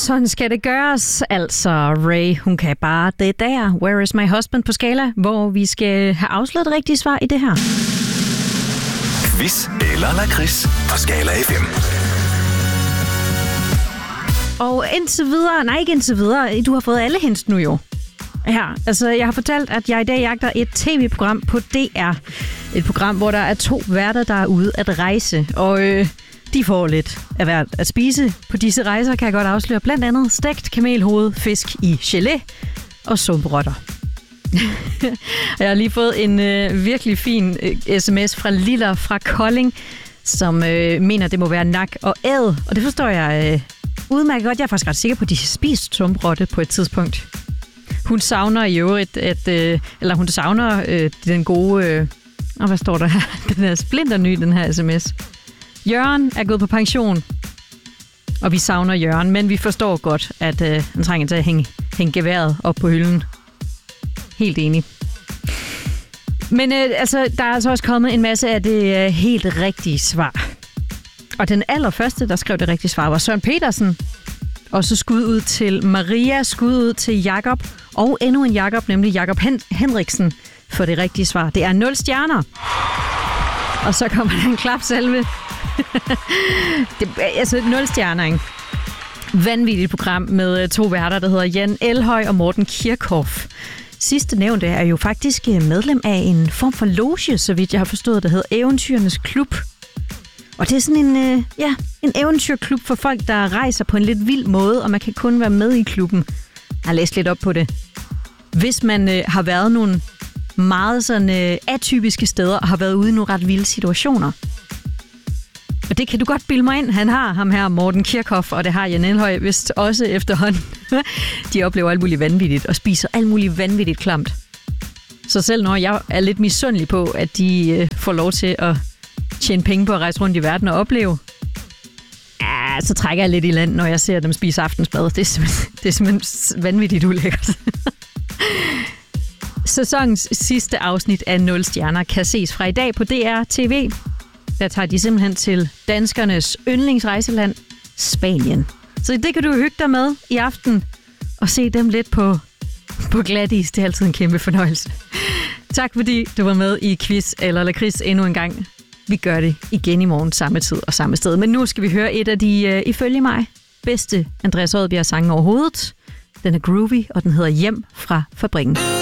sådan skal det gøres. Altså, Ray, hun kan bare det der. Where is my husband på skala, hvor vi skal have afsløret det rigtige svar i det her. Quiz eller lakrids på Skala FM. Og indtil videre, du har fået alle hints nu jo. Her, altså jeg har fortalt, at jeg i dag jagter et tv-program på DR. Et program, hvor der er 2 værter, der er ude at rejse. Og de får lidt af hvert at spise. På disse rejser kan jeg godt afsløre blandt andet stegt kamelhoved, fisk i gelé og sumperotter. Jeg har lige fået en virkelig fin sms fra Lilla fra Kolding, som mener, det må være nak og æd. Og det forstår jeg udmærket godt. Jeg er faktisk ret sikker på, at de har spist sumperotte på et tidspunkt. Hun savner i øvrigt, den gode... hvad står der her? Den er splinterny, den her sms. Jørgen er gået på pension, og vi savner Jørgen, men vi forstår godt, at han trænger til at hænge geværet op på hylden. Helt enig. Men der er altså også kommet en masse af det helt rigtige svar. Og den allerførste, der skrev det rigtige svar, var Søren Petersen. Og så skud ud til Maria, skud ud til Jakob, og endnu en Jakob, nemlig Jakob Henriksen, for det rigtige svar. Det er 0 stjerner. Og så kommer der en klapsalve. 0 stjerner, ikke? Vanvittigt program med 2 værter, der hedder Jan Elhøj og Morten Kirchhoff. Sidste nævnte er jo faktisk medlem af en form for loge, så vidt jeg har forstået, der hedder Eventyrenes Klub. Og det er sådan en eventyrklub for folk, der rejser på en lidt vild måde, og man kan kun være med i klubben. Jeg har læst lidt op på det. Hvis man har været nogle meget sådan atypiske steder, og har været ude i nogle ret vilde situationer. Og det kan du godt bilde mig ind. Han har ham her, Morten Kirchhoff, og det har Jan Elhøj vist også efterhånden. De oplever alt muligt vanvittigt, og spiser alt muligt vanvittigt klamt. Så selv når jeg er lidt misundelig på, at de får lov til at tjene penge på at rejse rundt i verden og opleve, så trækker jeg lidt i land, når jeg ser dem spise aftensmad. Det er simpelthen vanvittigt ulækkert. Sæsonens sidste afsnit af 0 stjerner kan ses fra i dag på DR TV. Der tager de simpelthen til danskernes yndlingsrejseland, Spanien. Så det kan du hygge dig med i aften og se dem lidt på glatis. Det er altid en kæmpe fornøjelse. Tak fordi du var med i Quiz eller Lakrids endnu en gang. Vi gør det igen i morgen samme tid og samme sted. Men nu skal vi høre et af de, ifølge mig, bedste Andreas Odbjerg sange overhovedet. Den er groovy, og den hedder Hjem fra fabrikken.